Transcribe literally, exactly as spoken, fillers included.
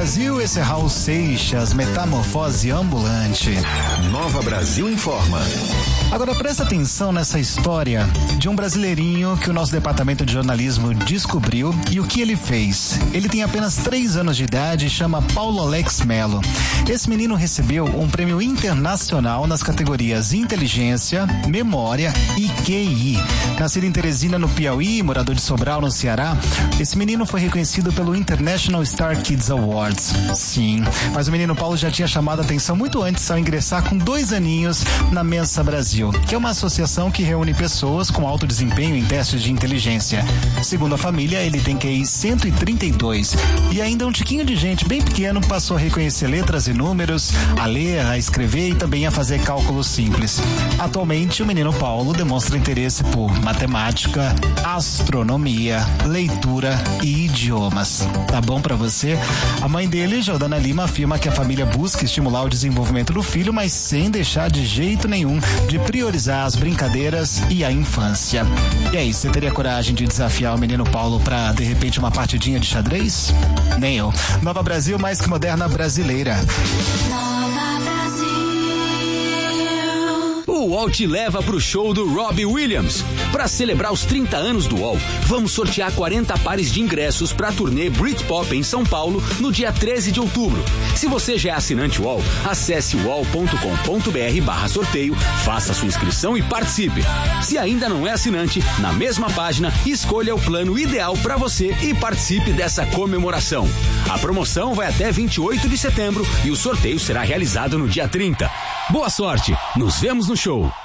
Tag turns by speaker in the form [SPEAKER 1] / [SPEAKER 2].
[SPEAKER 1] Brasil, esse é Raul Seixas, Metamorfose Ambulante.
[SPEAKER 2] Nova Brasil informa.
[SPEAKER 1] Agora presta atenção nessa história de um brasileirinho que o nosso departamento de jornalismo descobriu e o que ele fez. Ele tem apenas três anos de idade e chama Paulo Alex Melo. Esse menino recebeu um prêmio internacional nas categorias Inteligência, Memória e Q I. Nascido em Teresina, no Piauí, morador de Sobral, no Ceará, esse menino foi reconhecido pelo International Star Kids Awards. Sim, mas o menino Paulo já tinha chamado a atenção muito antes ao ingressar com dois aninhos na Mensa Brasil, que é uma associação que reúne pessoas com alto desempenho em testes de inteligência. Segundo a família, ele tem Q I cento e trinta e dois e ainda um tiquinho de gente bem pequeno passou a reconhecer letras e números, a ler, a escrever e também a fazer cálculos simples. Atualmente, o menino Paulo demonstra interesse por matemática, astronomia, leitura e idiomas. Tá bom pra você? A mãe dele, Jordana Lima, afirma que a família busca estimular o desenvolvimento do filho, mas sem deixar de jeito nenhum de priorizar as brincadeiras e a infância. E aí, você teria coragem de desafiar o menino Paulo pra, de repente, uma partidinha de xadrez? Nem eu. Nova Brasil, mais que moderna brasileira.
[SPEAKER 3] Nova Brasil.
[SPEAKER 4] O U O L te leva pro show do Robbie Williams. Para celebrar os trinta anos do U O L, vamos sortear quarenta pares de ingressos para a turnê Britpop em São Paulo no dia treze de outubro. Se você já é assinante U O L, acesse u o l ponto com ponto b r barra sorteio, faça sua inscrição e participe. Se ainda não é assinante, na mesma página, escolha o plano ideal para você e participe dessa comemoração. A promoção vai até vinte e oito de setembro e o sorteio será realizado no dia trinta. Boa sorte! Nos vemos no show!